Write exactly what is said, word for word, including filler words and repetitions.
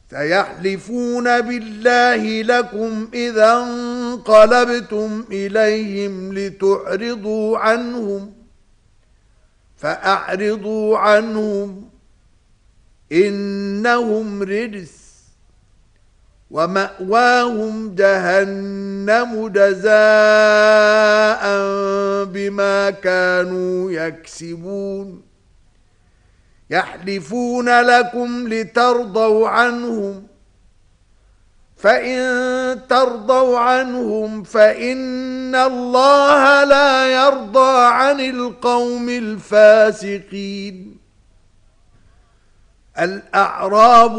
سيحلفون بالله لكم إذا انقلبتم إليهم لتعرضوا عنهم فأعرضوا عنهم إنهم رجس ومأواهم جهنم جزاء بما كانوا يكسبون يحلفون لكم لترضوا عنهم فإن ترضوا عنهم فإن الله لا يرضى عن القوم الفاسقين. الأعراب